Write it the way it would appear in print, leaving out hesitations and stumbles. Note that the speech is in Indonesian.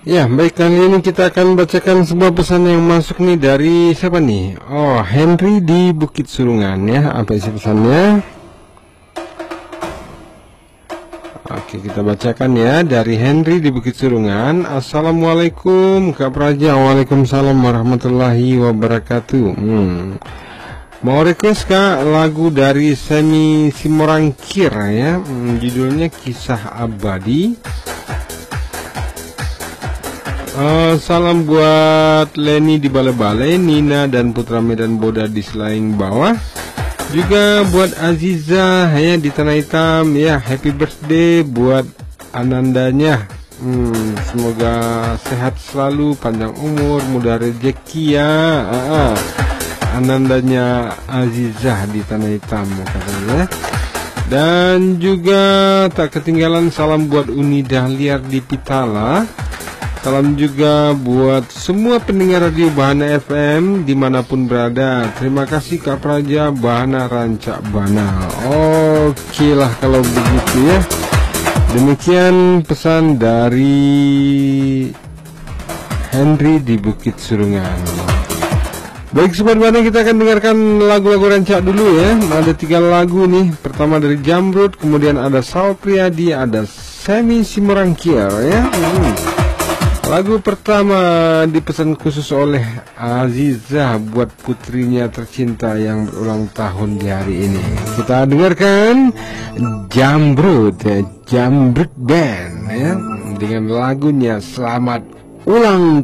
Ya, baik, kali ini kita akan bacakan sebuah pesan yang masuk nih dari siapa nih? Oh, Henry di Bukit Surungan ya. Apa isi pesannya? Oke, kita bacakan ya dari Henry di Bukit Surungan. Assalamualaikum Kak Praja. Waalaikumsalam warahmatullahi wabarakatuh. Mau request Kak lagu dari Semi Simorangkir ya. Judulnya Kisah Abadi. Salam buat Leni di Bale-Bale, Nina dan Putra Medan Boda di Selaing Bawah. Juga buat Aziza ya di Tanah Hitam ya. Happy birthday buat Anandanya. Semoga sehat selalu, panjang umur, mudah rezeki ya. Anandanya Aziza di Tanah Hitam katanya. Dan juga tak ketinggalan salam buat Uni Dahliar di Pitala. Salam juga buat semua pendengar radio Bahana FM dimanapun berada. Terima kasih Kak Praja, Bahana Rancak Bana. Oke lah kalau begitu ya. Demikian pesan dari Henry di Bukit Surungan. Baik Sobat Bahana, kita akan dengarkan lagu-lagu rancak dulu ya. Ada 3 lagu nih. Pertama dari Jamrud, kemudian ada Sal Priadi, ada Semi Simorangkir ya. Lagu pertama dipesan khusus oleh Aziza buat putrinya tercinta yang berulang tahun di hari ini. Kita dengarkan Jamrud Band ya, dengan lagunya Selamat Ulang